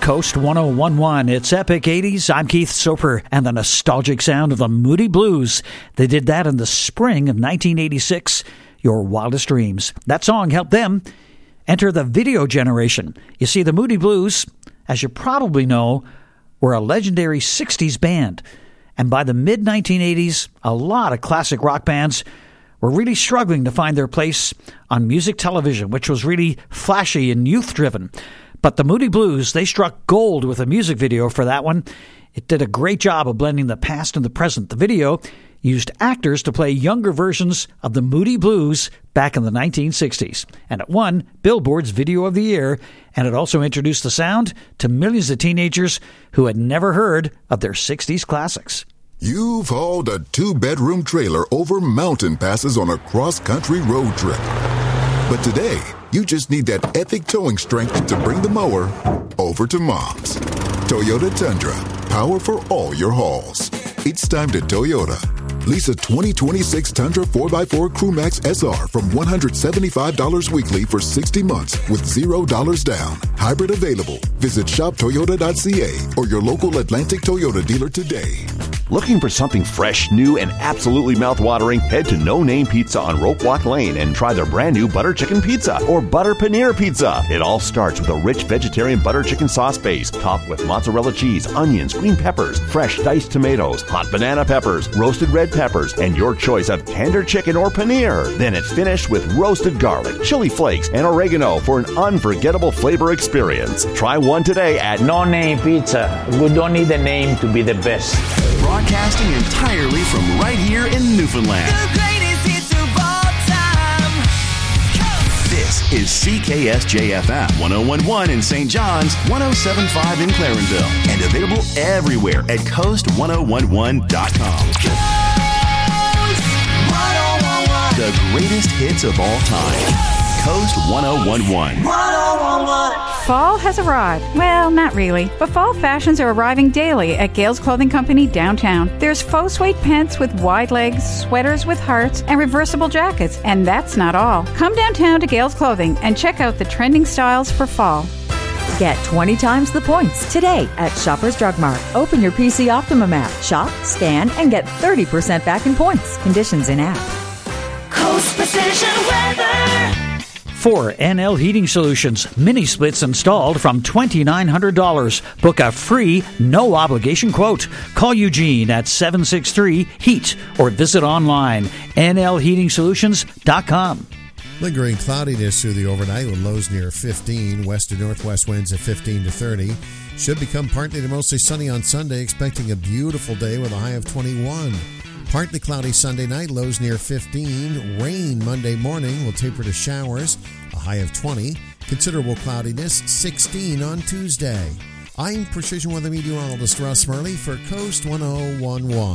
Coast 1011. It's Epic 80s. I'm Keith Soper, and the nostalgic sound of the Moody Blues. They did that in the spring of 1986. Your Wildest Dreams. That song helped them enter the video generation. You see, the Moody Blues, as you probably know, were a legendary 60s band. And by the mid-1980s, a lot of classic rock bands were really struggling to find their place on music television, which was really flashy and youth-driven. But the Moody Blues, they struck gold with a music video for that one. It did a great job of blending the past and the present. The video used actors to play younger versions of the Moody Blues back in the 1960s. And it won Billboard's Video of the Year, and it also introduced the sound to millions of teenagers who had never heard of their 60s classics. You've hauled a 2-bedroom trailer over mountain passes on a cross-country road trip. But today, you just need that epic towing strength to bring the mower over to Mom's. Toyota Tundra, power for all your hauls. It's time to Toyota. Lease a 2026 Tundra 4x4 Crewmax SR from $175 weekly for 60 months with $0 down. Hybrid available. Visit shoptoyota.ca or your local Atlantic Toyota dealer today. Looking for something fresh, new, and absolutely mouthwatering? Head to No Name Pizza on Rope Walk Lane and try their brand new butter chicken pizza or butter paneer pizza. It all starts with a rich vegetarian butter chicken sauce base, topped with mozzarella cheese, onions, green peppers, fresh diced tomatoes, hot banana peppers, roasted red peppers, and your choice of tender chicken or paneer. Then it's finished with roasted garlic, chili flakes, and oregano for an unforgettable flavor experience. Try one today at No Name Pizza. We don't need a name to be the best. Broadcasting entirely from right here in Newfoundland. The greatest hits of all time. This is CKSJ-FM 101.1 in St. John's, 107.5 in Clarenville, and available everywhere at coast1011.com. Coast 1011. The greatest hits of all time. Coast 1011. 1011. Fall has arrived. Well, not really. But fall fashions are arriving daily at Gales Clothing Company downtown. There's faux suede pants with wide legs, sweaters with hearts, and reversible jackets. And that's not all. Come downtown to Gales Clothing and check out the trending styles for fall. Get 20 times the points today at Shoppers Drug Mart. Open your PC Optimum app, shop, scan, and get 30% back in points. Conditions in app. Coast Precision Weather. For NL Heating Solutions, mini splits installed from $2,900. Book a free, no-obligation quote. Call Eugene at 763-HEAT or visit online, nlheatingsolutions.com. Lingering cloudiness through the overnight with lows near 15. West to northwest winds at 15 to 30. Should become partly to mostly sunny on Sunday, expecting a beautiful day with a high of 21. Partly cloudy Sunday night, lows near 15. Rain Monday morning will taper to showers, a high of 20. Considerable cloudiness, 16 on Tuesday. I'm Precision Weather Meteorologist Russ Murley for Coast 1011.